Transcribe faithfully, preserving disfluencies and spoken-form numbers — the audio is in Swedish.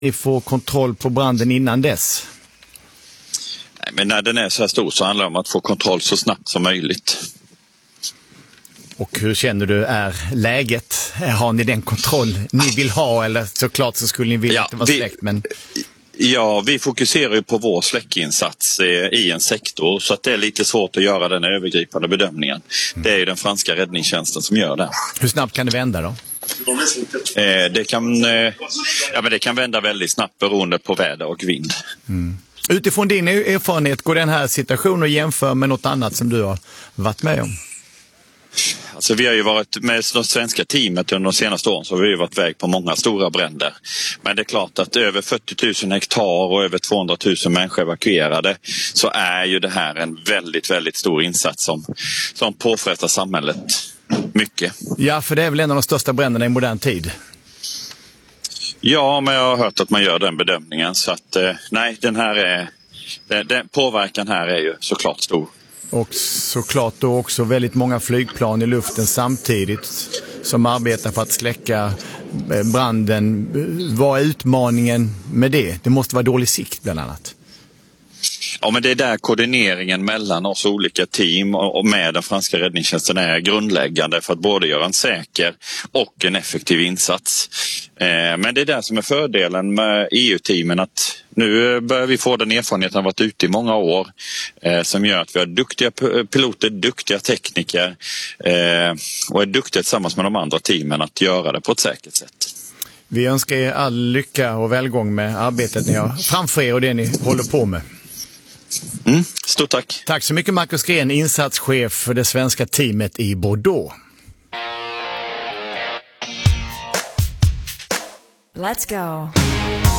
Ni får kontroll på branden innan dess? Nej, men när den är så här stor så handlar det om att få kontroll så snabbt som möjligt. Och hur känner du är läget? Har ni den kontroll ni vill ha, eller såklart så skulle ni vilja ja, att det var vi, släckt, men... Ja, vi fokuserar ju på vår släckinsats i en sektor, så att det är lite svårt att göra den övergripande bedömningen. Mm. Det är ju den franska räddningstjänsten som gör det. Hur snabbt kan det vända då? Eh, det, kan, eh, ja, men det kan vända väldigt snabbt beroende på väder och vind. Mm. Utifrån din erfarenhet, går den här situationen att jämföra med något annat som du har varit med om? Alltså vi har ju varit med det svenska teamet under de senaste åren, så har vi ju varit väg på många stora bränder. Men det är klart att över fyrtio tusen hektar och över tvåhundra tusen människor evakuerade, så är ju det här en väldigt, väldigt stor insats som, som påfrestar samhället mycket. Ja, för det är väl en av de största bränderna i modern tid. Ja, men jag har hört att man gör den bedömningen, så att eh, nej, den här är, den, den påverkan här är ju såklart stor. Och såklart då också väldigt många flygplan i luften samtidigt som arbetar för att släcka branden. Vad är utmaningen med det? Det måste vara dålig sikt bland annat. Ja, men det är där koordineringen mellan oss olika team och med den franska räddningstjänsten är grundläggande för att både göra en säker och en effektiv insats. Men det är där som är fördelen med E U-teamen, att nu börjar vi få den erfarenheten av att varit ute i många år som gör att vi har duktiga piloter, duktiga tekniker och är duktiga tillsammans med de andra teamen att göra det på ett säkert sätt. Vi önskar er all lycka och välgång med arbetet ni har framför er och det ni håller på med. Mm, stort tack. Tack så mycket, Marcus Gren, insatschef för det svenska teamet i Bordeaux. Let's go.